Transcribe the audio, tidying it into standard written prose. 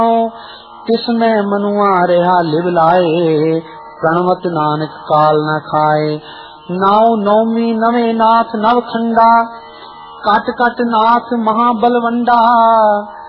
तिसमें मनुआ रेहा live लाए, प्रणवत नानक काल न खाए। नाव नौमी नवे नाथ नवखंडा, कट कट नाथ महाबलवंडा,